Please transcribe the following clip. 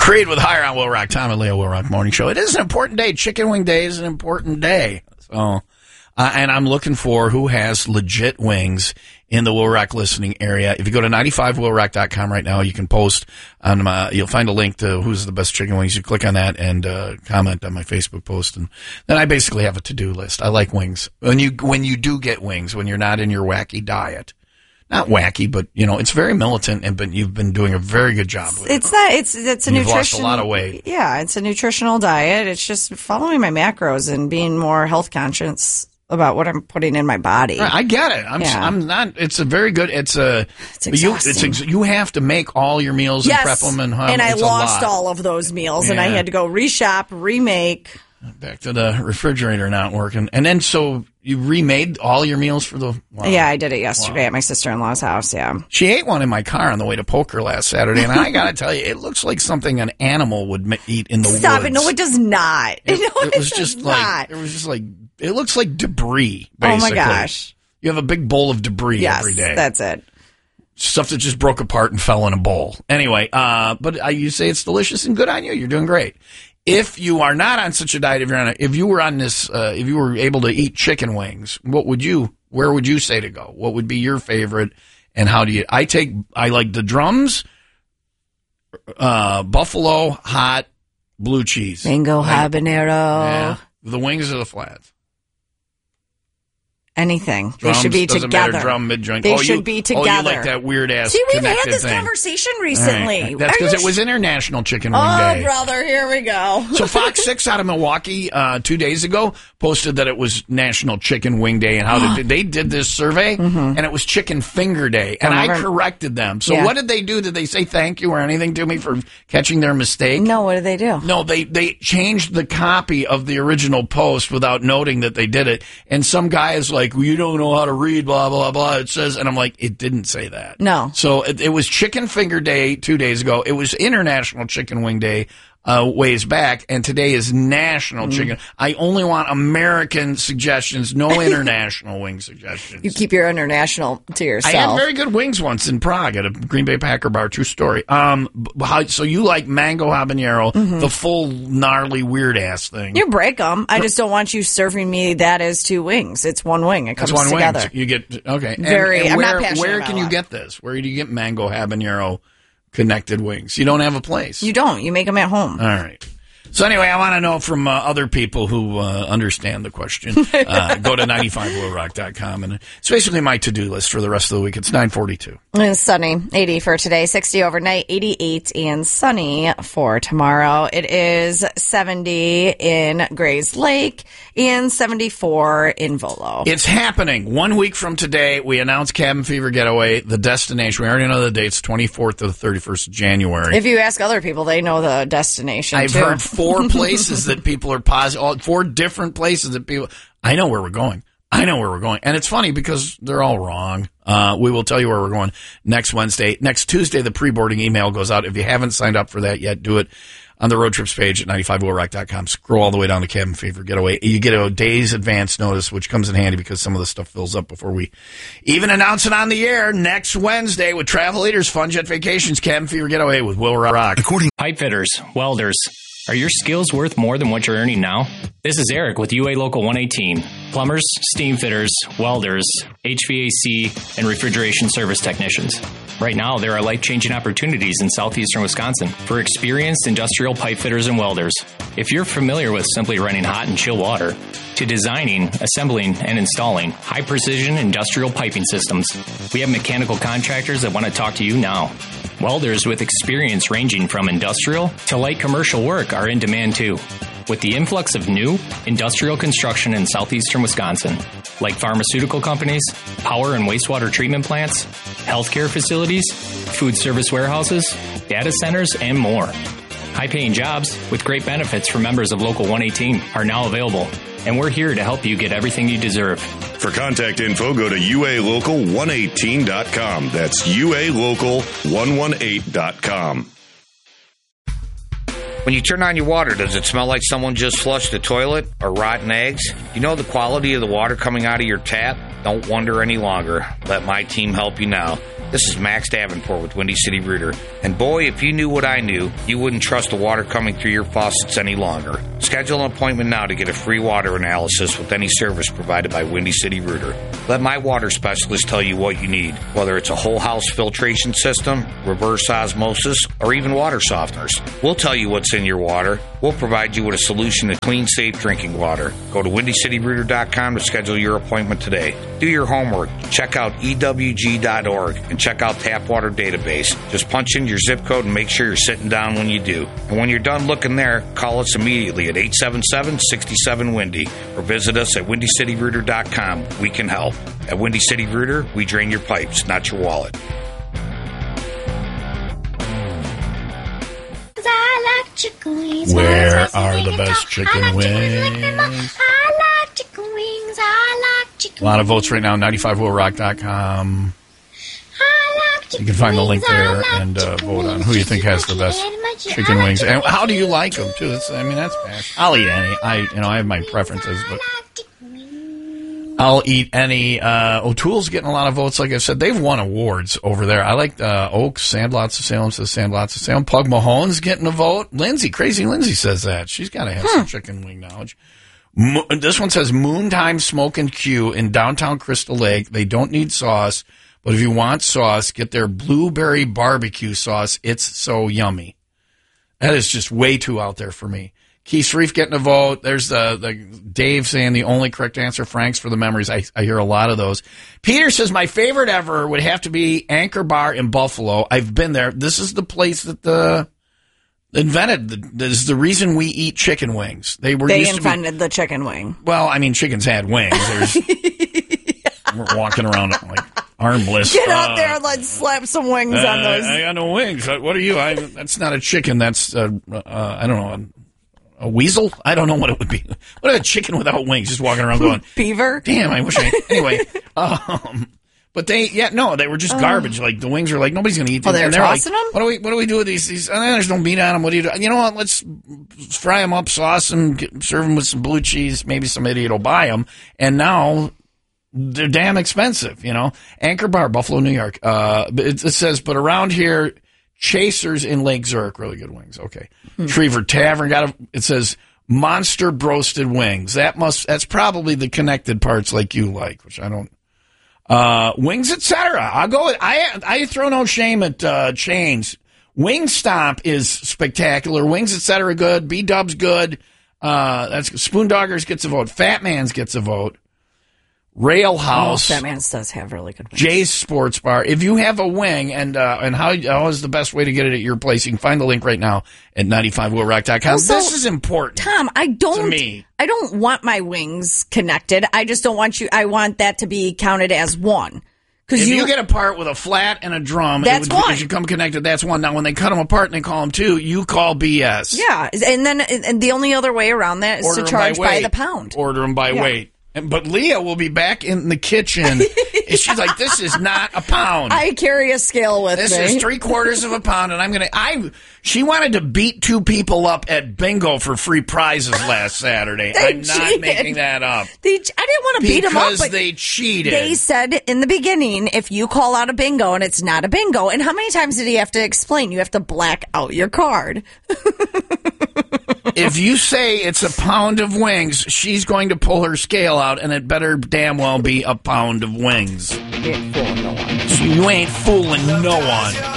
Creed with Higher on Will Rock. Tom and Leo Will Rock Morning Show. It is an important day. Chicken Wing Day is an important day. So, and I'm looking for who has legit wings in the Will Rock listening area. If you go to 95willrock.com right now, you can post on you'll find a link to who's the best chicken wings. You click on that and comment on my Facebook post, and then I basically have a to-do list. I like wings. When you do get wings, when you're not in your wacky diet. Not wacky, but it's very militant, but you've been doing a very good job with it. It's a nutrition. You've lost a lot of weight. Yeah, it's a nutritional diet. It's just following my macros and being more health conscious about what I'm putting in my body. I get it. I'm not. It's a very good. It's exhausting. You have to make all your meals and prep them and I lost all of those meals and I had to go reshop, remake. Back to the refrigerator not working, and then so you remade all your meals for the. Wow. Yeah, I did it yesterday at my sister-in-law's house. Yeah, she ate one in my car on the way to poker last Saturday, and I gotta tell you, it looks like something an animal would eat in the woods. Stop it! No, it does not. It was just like it looks like debris. Basically. Oh my gosh! You have a big bowl of debris every day. That's it. Stuff that just broke apart and fell in a bowl. Anyway, but you say it's delicious and good on you. You're doing great. If you are not on such a diet, if you were able to eat chicken wings, where would you say to go? What would be your favorite? And how do you? I like the drums, buffalo hot, blue cheese, mango habanero. Yeah. The wings or the flats? Anything. Drums, they should be doesn't together. Matter, drum, mid-joint. They should be together. Oh, you like that weird ass. See, we've had this thing. Conversation recently. Right. That's because it was International Chicken Wing Day. Oh, brother, here we go. So Fox 6 out of Milwaukee 2 days ago posted that it was National Chicken Wing Day, and how they did this survey, and it was Chicken Finger Day, and I corrected them. So what did they do? Did they say thank you or anything to me for catching their mistake? No, what did they do? No, they changed the copy of the original post without noting that they did it, and some guy is like, well, you don't know how to read, blah, blah, blah. It says, and I'm like, it didn't say that. No. So it was Chicken Finger Day 2 days ago. It was International Chicken Wing Day ways back, and today is National Chicken. I only want American suggestions, no international wing suggestions. You keep your international to yourself. I had very good wings once in Prague at a Green Bay Packer bar, true story. So you like mango habanero, the full gnarly weird ass thing. You break them. I just don't want you serving me that as two wings. It's one wing. It comes together. Wing. You get, okay. I'm not passionate where about can you get this? Where do you get mango habanero connected wings? You don't have a place. You don't. You make them at home. All right. So anyway, I want to know from other people who understand the question. Go to 95willrock.com, and it's basically my to-do list for the rest of the week. It's 9:42. It's sunny, 80 for today, 60 overnight, 88 and sunny for tomorrow. It is 70 in Grays Lake and 74 in Volo. It's happening. 1 week from today, we announced Cabin Fever Getaway, the destination. We already know the dates, 24th to the 31st of January. If you ask other people, they know the destination, I've heard 4 places that people are positive, 4 different places that people, I know where we're going. And it's funny because they're all wrong. We will tell you where we're going next Wednesday. Next Tuesday, the pre-boarding email goes out. If you haven't signed up for that yet, do it on the road trips page at 95willrock.com. Scroll all the way down to Cabin Fever Getaway. You get a day's advance notice, which comes in handy because some of the stuff fills up before we even announce it on the air. Next Wednesday with Travel Leaders, Fun Jet Vacations, Cabin Fever Getaway with Will Rock. Pipe fitters, welders. Are your skills worth more than what you're earning now? This is Eric with UA Local 118. Plumbers, steam fitters, welders, HVAC, and refrigeration service technicians. Right now, there are life-changing opportunities in southeastern Wisconsin for experienced industrial pipe fitters and welders. If you're familiar with simply running hot and chill water, to designing, assembling, and installing high-precision industrial piping systems, we have mechanical contractors that want to talk to you now. Welders with experience ranging from industrial to light commercial work are in demand too. With the influx of new industrial construction in southeastern Wisconsin, like pharmaceutical companies, power and wastewater treatment plants, healthcare facilities, food service warehouses, data centers, and more. High-paying jobs with great benefits for members of Local 118 are now available, and we're here to help you get everything you deserve. For contact info, go to ualocal118.com. That's ualocal118.com. When you turn on your water, does it smell like someone just flushed the toilet or rotten eggs? You know the quality of the water coming out of your tap? Don't wonder any longer. Let my team help you now. This is Max Davenport with Windy City Rooter. And boy, if you knew what I knew, you wouldn't trust the water coming through your faucets any longer. Schedule an appointment now to get a free water analysis with any service provided by Windy City Rooter. Let my water specialist tell you what you need, whether it's a whole house filtration system, reverse osmosis, or even water softeners. We'll tell you what's in your water. We'll provide you with a solution to clean, safe drinking water. Go to WindyCityRooter.com to schedule your appointment today. Do your homework. Check out EWG.org and check out Tap Water Database. Just punch in your zip code and make sure you're sitting down when you do. And when you're done looking there, call us immediately at 877-67-WINDY or visit us at WindyCityRooter.com. We can help. At Windy City Rooter, we drain your pipes, not your wallet. I like chicken wings. Where are the best chicken wings? I like chicken wings. I like chicken wings. A lot of votes right now, 95willrock.com. I like chicken You can find the wings. link there I like and chicken vote on wings. who you think has the best chicken wings. And how do you like them, too? That's fast. I'll eat any. I have my preferences, but I'll eat any. O'Toole's getting a lot of votes. Like I said, they've won awards over there. I like Oaks, Sandlots of Salem says Sandlots of Salem. Pug Mahone's getting a vote. Crazy Lindsay says that. She's got to have some chicken wing knowledge. This one says Moontime Smoke and Q in downtown Crystal Lake. They don't need sauce, but if you want sauce, get their blueberry barbecue sauce. It's so yummy. That is just way too out there for me. Keith Sharif getting a vote. There's the Dave saying the only correct answer. Frank's for the memories. I hear a lot of those. Peter says my favorite ever would have to be Anchor Bar in Buffalo. I've been there. This is the place that invented. This is the reason we eat chicken wings. They invented the chicken wing. Well, I mean, chickens had wings. We're walking around like armless. Get out there and let's slap some wings on those. I got no wings. What are you? That's not a chicken. That's I don't know. A weasel? I don't know what it would be. What a chicken without wings, just walking around going, beaver? Damn, I wish I... Anyway, but they were just garbage. Like, the wings are like, nobody's going to eat them. Oh, they're tossing them? What do we do with these? There's no meat on them. What do you do? You know what? Let's fry them up, sauce them, serve them with some blue cheese. Maybe some idiot will buy them. And now... they're damn expensive, Anchor Bar, Buffalo, New York. It says, but around here, Chasers in Lake Zurich, really good wings. Okay. Trevor Tavern it says monster broasted wings. That's probably the connected parts like you like, which I don't. Wings, etc. I'll go with, I throw no shame at, chains. Wingstop is spectacular. Wings, etc. good. B-Dub's good. That's Spoondoggers gets a vote. Fat Man's gets a vote. Rail House. Fat Man's does have really good wings. Jay's Sports Bar. If you have a wing and how is the best way to get it at your place, you can find the link right now at 95willrock.com. Also, this is important. Tom, I don't want my wings connected. I just don't want I want that to be counted as one. If you get a part with a flat and a drum, it should come connected. That's one. Now, when they cut them apart and they call them two, you call BS. Yeah, and the only other way around that is to charge by the pound. Order them by weight. But Leah will be back in the kitchen. And she's like, this is not a pound. I carry a scale with me. This is 3/4 of a pound, and she wanted to beat two people up at bingo for free prizes last Saturday. I'm not making that up. I didn't want to beat them up. Because they cheated. They said in the beginning, if you call out a bingo and it's not a bingo, and how many times did he have to explain? You have to black out your card. If you say it's a pound of wings, she's going to pull her scale out, and it better damn well be a pound of wings. You ain't fooling no one. You ain't fooling no one.